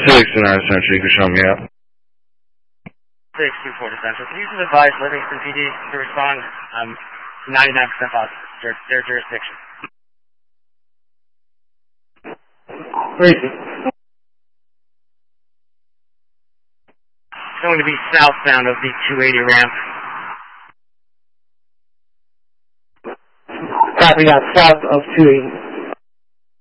629 Central, you can show me up. 624 Central. Can you just advise Livingston PD to respond? I'm 99% positive. Their jurisdiction. Where is it? It's going to be southbound of the 280 ramp. Copy that, south of 280.